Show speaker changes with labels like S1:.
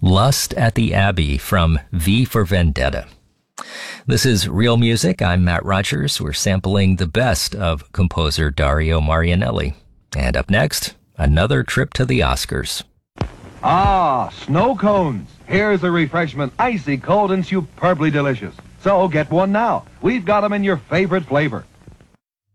S1: Lust at the Abbey from V for Vendetta. This is Real Music. I'm Matt Rogers. We're sampling the best of composer Dario Marianelli. And up next, another trip to the Oscars.
S2: Ah, snow cones. Here's a refreshment, icy cold and superbly delicious. So get one now. We've got them in your favorite flavor.